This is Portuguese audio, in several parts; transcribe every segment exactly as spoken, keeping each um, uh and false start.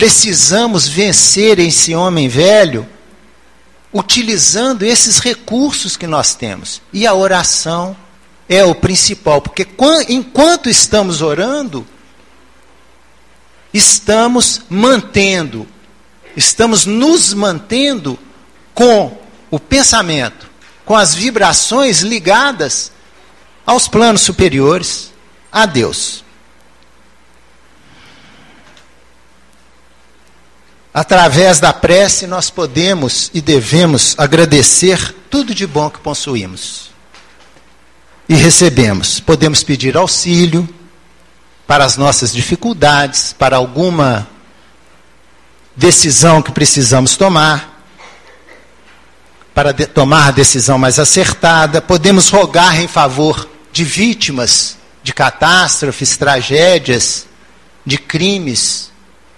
precisamos vencer esse homem velho utilizando esses recursos que nós temos. E a oração é o principal, porque enquanto estamos orando, estamos mantendo, estamos nos mantendo com o pensamento, com as vibrações ligadas aos planos superiores, a Deus. Através da prece, nós podemos e devemos agradecer tudo de bom que possuímos e recebemos. Podemos pedir auxílio para as nossas dificuldades, para alguma decisão que precisamos tomar, para de, tomar a decisão mais acertada. Podemos rogar em favor de vítimas de catástrofes, tragédias, de crimes.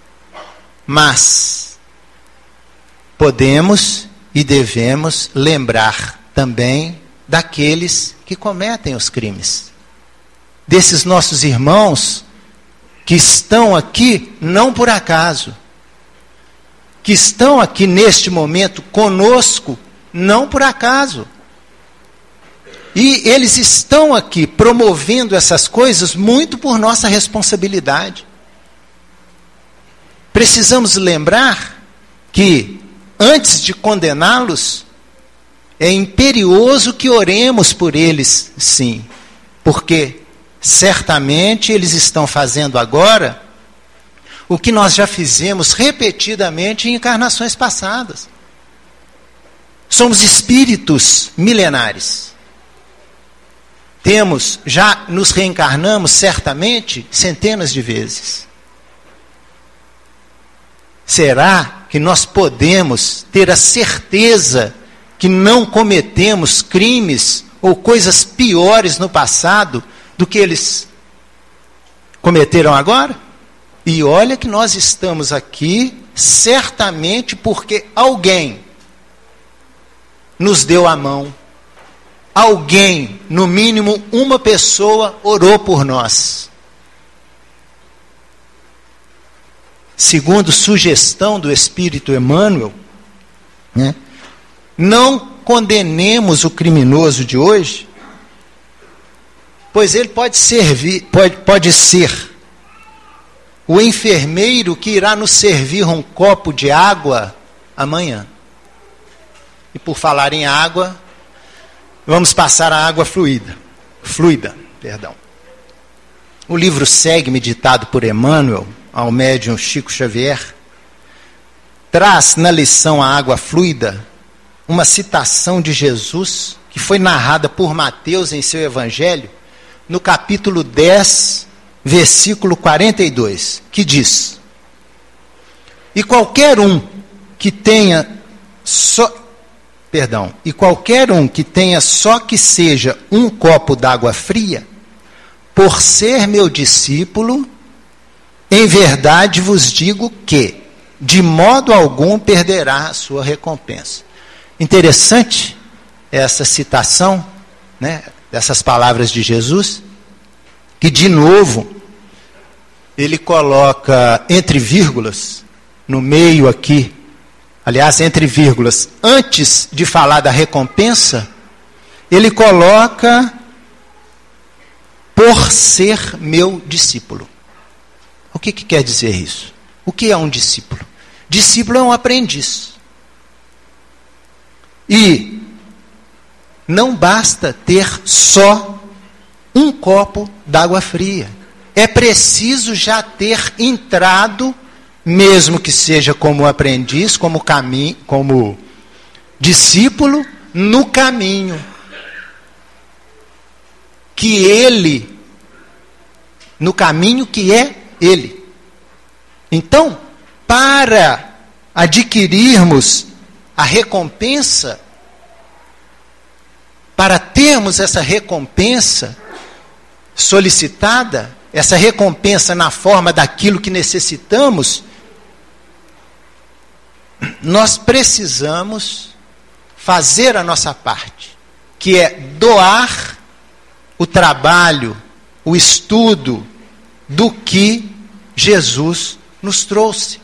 Mas podemos e devemos lembrar também daqueles que cometem os crimes. Desses nossos irmãos que estão aqui não por acaso, que estão aqui neste momento conosco não por acaso. E eles estão aqui promovendo essas coisas muito por nossa responsabilidade. Precisamos lembrar que, antes de condená-los, é imperioso que oremos por eles, sim, porque certamente eles estão fazendo agora o que nós já fizemos repetidamente em encarnações passadas. Somos espíritos milenares. Temos, já nos reencarnamos certamente centenas de vezes. Será que nós podemos ter a certeza que não cometemos crimes ou coisas piores no passado do que eles cometeram agora? E olha que nós estamos aqui certamente porque alguém nos deu a mão. Alguém, no mínimo uma pessoa, orou por nós. Segundo sugestão do Espírito Emmanuel, né, não condenemos o criminoso de hoje, pois ele pode servir, pode, pode ser o enfermeiro que irá nos servir um copo de água amanhã. E por falar em água, vamos passar a água fluida, fluida, perdão. O livro Segue-me, ditado por Emmanuel, ao médium Chico Xavier, traz na lição A Água Fluida uma citação de Jesus que foi narrada por Mateus em seu Evangelho, no capítulo dez, versículo quarenta e dois, que diz: E qualquer um que tenha só, perdão, e qualquer um que tenha só que seja um copo d'água fria, por ser meu discípulo, em verdade vos digo que, de modo algum, perderá a sua recompensa. Interessante essa citação, né, dessas palavras de Jesus, que de novo, ele coloca entre vírgulas, no meio aqui, aliás, entre vírgulas, antes de falar da recompensa, ele coloca, por ser meu discípulo. O que, que quer dizer isso? O que é um discípulo? Discípulo é um aprendiz. E não basta ter só um copo d'água fria. É preciso já ter entrado, mesmo que seja como aprendiz, como, caminho, como discípulo, no caminho que ele, no caminho que é ele. Então, para adquirirmos a recompensa, para termos essa recompensa solicitada, essa recompensa na forma daquilo que necessitamos, nós precisamos fazer a nossa parte, que é doar o trabalho, o estudo do que Jesus nos trouxe.